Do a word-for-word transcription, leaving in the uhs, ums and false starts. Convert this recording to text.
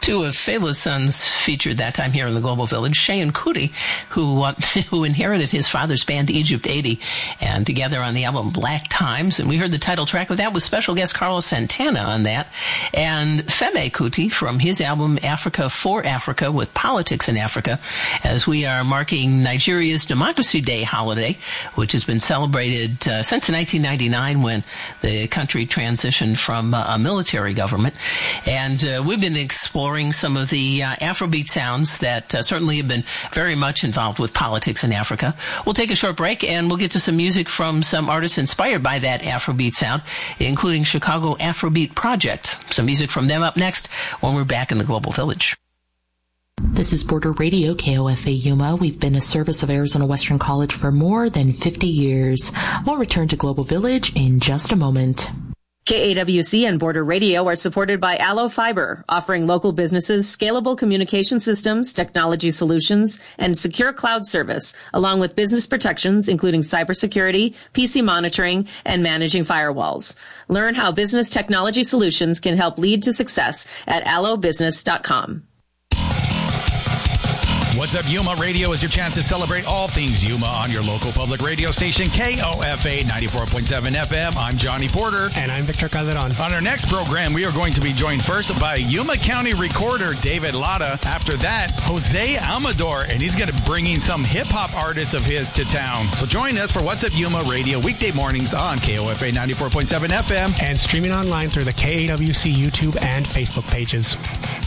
Two of Fela's sons featured that time here in the Global Village. Cheyenne Kuti, who uh, who inherited his father's band Egypt eighty, and together on the album Black Times. And we heard the title track of that with special guest Carlos Santana on that. And Femi Kuti from his album Africa for Africa with Politics in Africa, as we are marking Nigeria's Democracy Day holiday, which has been celebrated uh, since nineteen ninety-nine when the country transitioned from uh, a military government. And uh, we've been exploring some of the uh, Afrobeat sounds that uh, certainly have been very much involved with politics in Africa. We'll take a short break and we'll get to some music from some artists inspired by that Afrobeat sound, including Chicago Afrobeat Project. Some music from them up next when we're back in the Global Village. This is Border Radio, K O F A Yuma. We've been a service of Arizona Western College for more than fifty years. We'll return to Global Village in just a moment. K A W C and Border Radio are supported by Allo Fiber, offering local businesses scalable communication systems, technology solutions, and secure cloud service, along with business protections, including cybersecurity, P C monitoring, and managing firewalls. Learn how business technology solutions can help lead to success at allo business dot com. What's Up Yuma Radio is your chance to celebrate all things Yuma on your local public radio station, K O F A ninety-four point seven F M. I'm Johnny Porter. And I'm Victor Calderon. On our next program, we are going to be joined first by Yuma County recorder David Latta. After that, Jose Amador, and he's going to be bringing some hip-hop artists of his to town. So join us for What's Up Yuma Radio weekday mornings on K O F A ninety-four point seven F M. And streaming online through the K A W C YouTube and Facebook pages.